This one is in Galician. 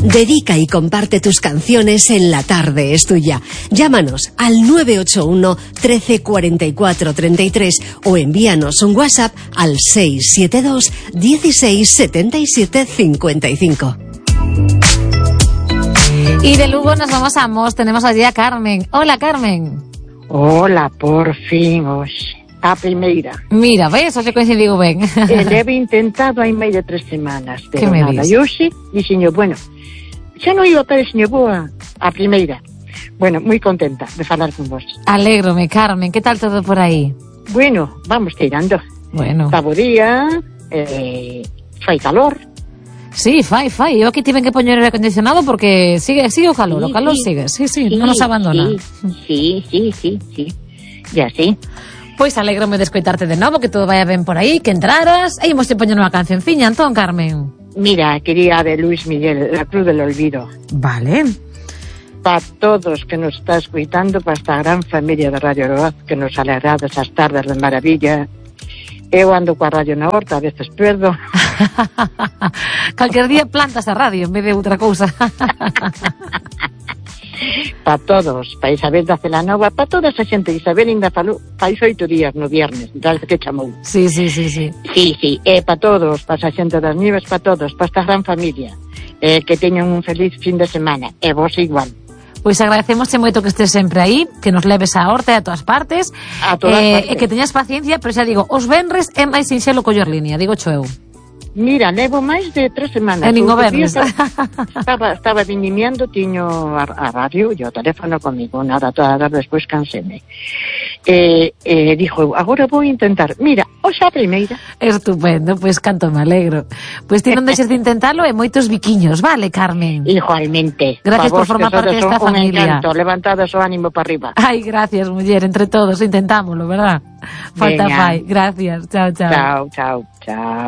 Dedica y comparte tus canciones en La Tarde es Tuya. Llámanos al 981 13 44 33 o envíanos un WhatsApp al 672 16 77 55. Y de Lugo nos vamos a Mos. Tenemos allí a Carmen. Hola, Carmen. Hola, por fin, a primeira. Mira, ves, hoxe coincidiu ben. Levo intentado hai medio 3 semanas, pero me nada. E hoxe, dixeño, bueno, xa non iba para dixeño, boa a primeira. Bueno, moi contenta de falar con vos. Alégrome, Carmen, que tal todo por aí? Bueno, vamos tirando. Bueno. Está bo día, fai calor. Sí, fai. Eu aquí tiven que poñer el acondicionado porque sigue o calor, sí, o calor sigue. Sí, non nos abandona. Sí. E así. Pois alégrome de escoitarte de novo, que todo vaya ben por aí, que entraras. E imos te poñer unha cancionciña, entón, Carmen. Mira, quería de Luis Miguel, La Cruz del Olvido. Vale. Para todos que nos está escoitando, para esta gran familia de Radio Aroaz, que nos alegra esas tardes de maravilla. Eu ando coa radio na horta, a veces perdo. Calquer día plantas a radio en vez de outra cousa. Para todos, para Isabel da Celanova, para toda esa xente. Isabel ainda falou fai 8 días no viernes, desde que chamou. Sí. Sí, para todos, para esa xente das Nieves, para todos, para esta gran familia. Que teñan un feliz fin de semana, e vos igual. Pois agradecemosche moito que estés sempre aí, que nos leves a horta e a todas partes, e que teñas paciencia, pero xa digo, os venres é máis sinxelo coller línea, digo cho eu. Mira, levo máis de 3 semanas. E ningún venres. Estaba dinimiando, tiño a radio e o teléfono comigo, nada, toda a dar despois canseme. Dixo, agora vou intentar. Mira, hoxe a primeira. Estupendo, pois canto me alegro. Pois ti non deixes de intentalo e moitos biquiños, vale, Carmen? Igualmente. Gracias por formar parte desta familia. Un encanto, levantadas o ánimo para arriba. Ai, gracias, muller, entre todos intentámoslo, verdad? Falta fai, gracias, chao. Chao.